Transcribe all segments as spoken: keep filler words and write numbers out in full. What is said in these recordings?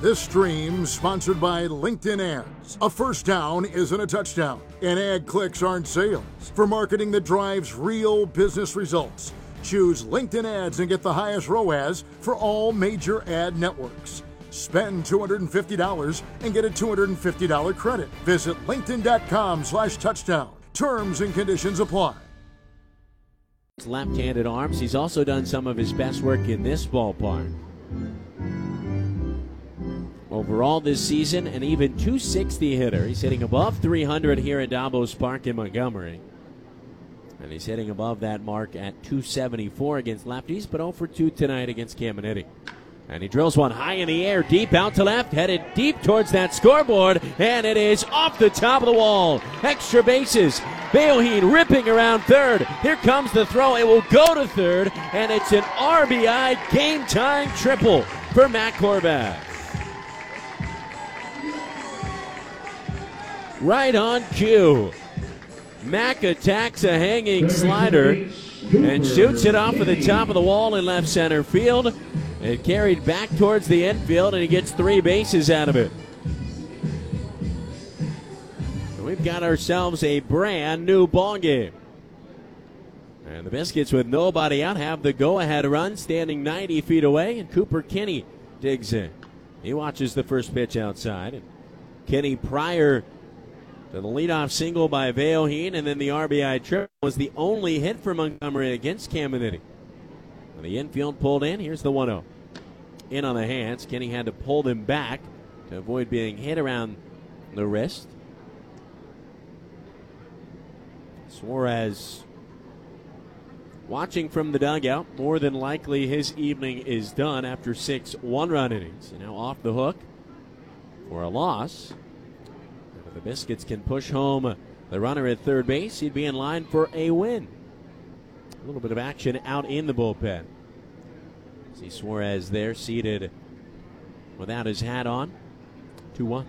This stream sponsored by LinkedIn Ads. A first down isn't a touchdown, and ad clicks aren't sales. For marketing that drives real business results, choose LinkedIn Ads and get the highest R O A S for all major ad networks. Spend two hundred fifty dollars and get a two hundred fifty dollars credit. Visit linkedin.com slash touchdown. Terms and conditions apply. Left-handed arms. He's also done some of his best work in this ballpark. Overall this season, an even two sixty hitter. He's hitting above three hundred here at Davos Park in Montgomery. And he's hitting above that mark at two seventy-four against lefties, but oh for two tonight against Caminiti. And he drills one high in the air, deep out to left, headed deep towards that scoreboard, and it is off the top of the wall. Extra bases. Beoheen ripping around third. Here comes the throw. It will go to third, and it's an R B I game-time triple for Matt Korvac. Right on cue. Mack attacks a hanging slider and shoots it off of the top of the wall in left center field. It carried back towards the infield, and he gets three bases out of it. And we've got ourselves a brand new ball game. And the Biscuits, with nobody out, have the go-ahead run, standing ninety feet away, and Cooper Kinney digs in. He watches the first pitch outside. And Kinney, prior to the leadoff single by Beoheen and then the R B I triple, was the only hit for Montgomery against Caminiti. The infield pulled in. Here's the one oh. In on the hands. Kinney had to pull them back to avoid being hit around the wrist. Suarez watching from the dugout. More than likely his evening is done after six one-run innings. And now off the hook for a loss. And if the Biscuits can push home the runner at third base, he'd be in line for a win. A little bit of action out in the bullpen. See Suarez there seated without his hat on. two one.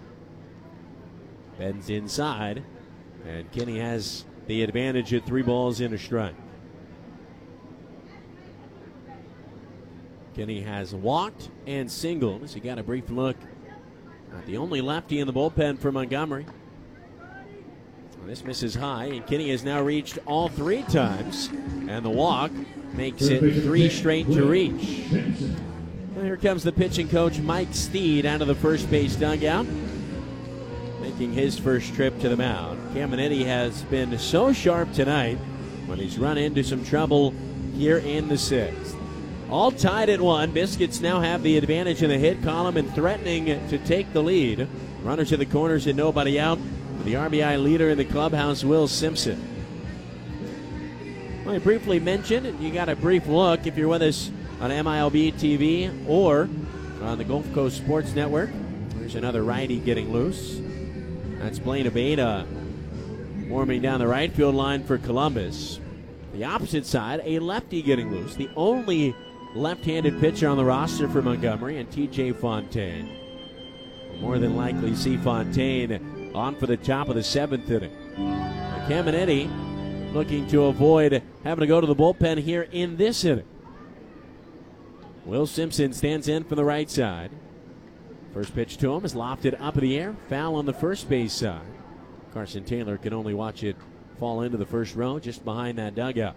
Bends inside, and Kinney has the advantage at three balls in a strike. Kinney has walked and singled as he got a brief look at the only lefty in the bullpen for Montgomery. This misses high, and Kinney has now reached all three times, and the walk makes it three straight to reach. Well, here comes the pitching coach, Mike Steed, out of the first base dugout, making his first trip to the mound. Caminiti has been so sharp tonight when he's run into some trouble here in the sixth. All tied at one. Biscuits now have the advantage in the hit column and threatening to take the lead. Runners to the corners and nobody out. The R B I leader in the clubhouse, Will Simpson. Well, I briefly mentioned, you got a brief look if you're with us on M I L B T V or on the Gulf Coast Sports Network. There's another righty getting loose. That's Blaine Abeda warming down the right field line for Columbus. The opposite side, a lefty getting loose. The only left-handed pitcher on the roster for Montgomery, and T J Fontaine. We'll more than likely see Fontaine on for the top of the seventh inning. Caminiti looking to avoid having to go to the bullpen here in this inning. Will Simpson stands in from the right side. First pitch to him is lofted up in the air. Foul on the first base side. Carson Taylor can only watch it fall into the first row just behind that dugout.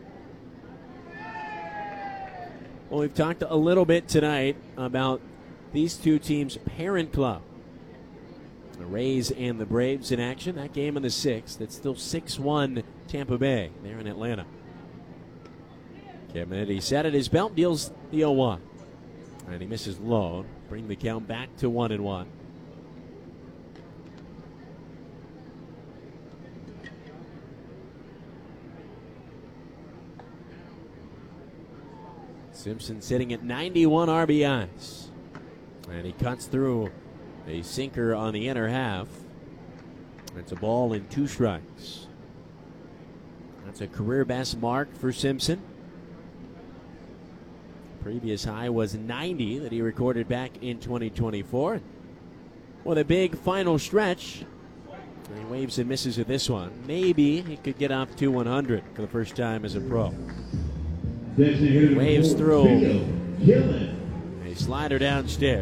Well, we've talked a little bit tonight about these two teams' parent club. The Rays and the Braves in action. That game in the sixth. It's still six one Tampa Bay there in Atlanta. Caminiti set at his belt, deals the oh one. And he misses low. Bring the count back to one and one. Simpson sitting at ninety-one R B Is. And he cuts through a sinker on the inner half. It's a ball and two strikes. That's a career best mark for Simpson. Previous high was ninety that he recorded back in twenty twenty-four. With a big final stretch, he waves and misses with this one. Maybe he could get up to one hundred for the first time as a pro. Waves through a slider downstairs.